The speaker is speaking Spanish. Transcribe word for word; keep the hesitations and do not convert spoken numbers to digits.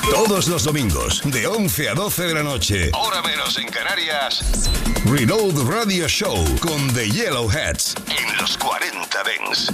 Todos los domingos, de once a doce de la noche, hora menos en Canarias, Reload Radio Show con The Yellowheads en los cuarenta Dents.